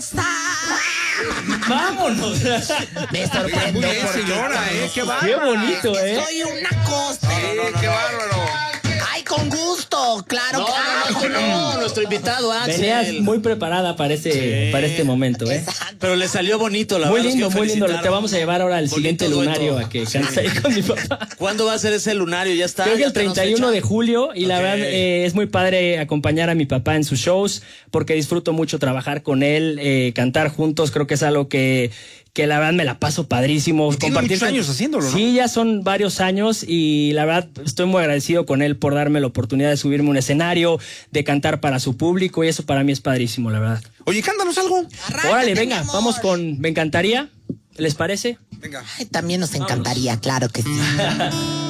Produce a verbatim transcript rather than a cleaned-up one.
consta. Vámonos. Me sorprendo. Muy bien, señora, ¿eh? Qué bárbaro. Qué bonito, ¿eh? Soy una costa. Sí, qué bárbaro. Ay, con gusto, claro No, que no, no, tú no, nuestro invitado, Axel. Venías muy preparada para este, Sí. para este momento, ¿eh? Exacto. Pero le salió bonito, la Muy verdad. lindo, los quiero muy lindo. felicitar. Te vamos a llevar ahora al Bonito siguiente dueto. lunario a que cantes ahí con mi papá. ¿Cuándo va a ser ese lunario? Ya está. Creo que ¿Ya el tenemos treinta y uno fecha? de julio y la Ok. verdad eh, es muy padre acompañar a mi papá en sus shows porque disfruto mucho trabajar con él, eh, cantar juntos, creo que es algo que, que la verdad me la paso padrísimo. Y tiene muchos años haciéndolo, ¿no? Sí, ya son varios años y la verdad estoy muy agradecido con él por darme la oportunidad de subirme a un escenario, de cantar para su público y eso para mí es padrísimo, la verdad. Oye, cántanos algo. Arráncate, Órale, mi venga, amor. vamos con Me Encantaría, ¿les parece? Venga. Ay, también nos encantaría, claro que sí.